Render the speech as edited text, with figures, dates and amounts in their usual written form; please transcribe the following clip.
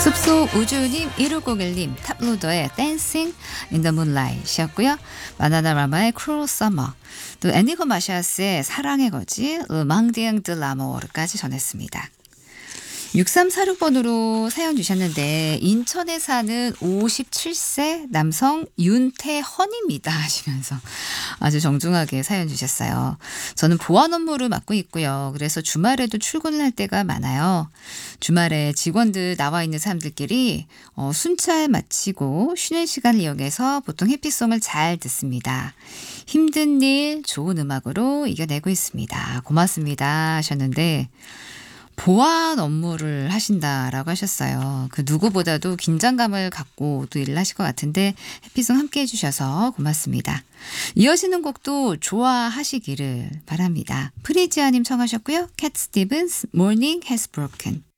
숲속 우주님 1501님 탑로더의 Dancing in the Moonlight이었고요. 바나나라마의 Cruel Summer, 또 애니거 마샤스의 사랑의 거지 망디앙 드 라모르까지 전했습니다. 6346번으로 사연 주셨는데 인천에 사는 57세 남성 윤태헌입니다 하시면서 아주 정중하게 사연 주셨어요. 저는 보안 업무를 맡고 있고요. 그래서 주말에도 출근을 할 때가 많아요. 주말에 직원들 나와 있는 사람들끼리 순찰 마치고 쉬는 시간을 이용해서 보통 해피송을 잘 듣습니다. 힘든 일 좋은 음악으로 이겨내고 있습니다. 고맙습니다 하셨는데, 보안 업무를 하신다라고 하셨어요. 그 누구보다도 긴장감을 갖고 또 일을 하실 것 같은데 해피송 함께 해주셔서 고맙습니다. 이어지는 곡도 좋아하시기를 바랍니다. 프리지아님 청하셨고요. 캣 스티븐스 Morning Has Broken.